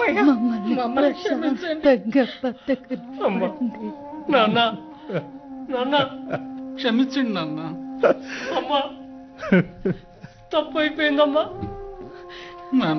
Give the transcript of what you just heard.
మమ్మల్ని క్షమించండి. నాన్న నాన్న క్షమించండి నాన్న. అమ్మా తప్పు అయిపోయిందమ్మా.